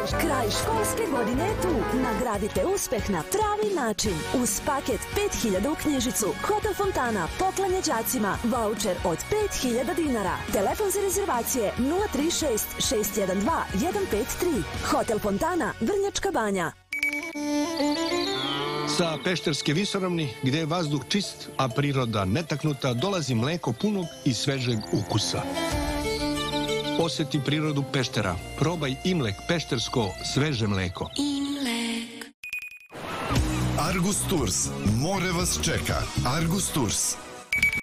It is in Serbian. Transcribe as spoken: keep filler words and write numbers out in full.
Kraj školske godine je tu. Nagradite uspeh na pravi način. Uz paket pet hiljada u knjižicu, Hotel Fontana poklanja đacima vaučer od pet hiljada dinara. Telefon za rezervacije nula tri šest šest jedan dva jedan pet tri. Hotel Fontana, Vrnjačka Banja. Sa Pešterske visoravni, gde je vazduh čist, a priroda netaknuta, dolazi mleko punog i svežeg ukusa. Osjeti prirodu Peštera. Probaj Imlek peštersko sveže mleko. Argus Tours. More vas čeka. Argus Tours.